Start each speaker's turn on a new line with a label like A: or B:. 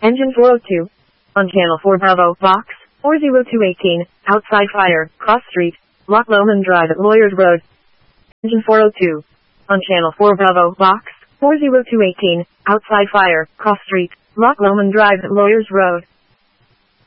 A: Engine 402. On Channel 4 Bravo, Box 40218, outside fire, cross street, Loch Lomond Drive at Lawyers Road. Engine 402. On Channel 4 Bravo, Box 40218, outside fire, cross street, Loch Lomond Drive at Lawyers Road.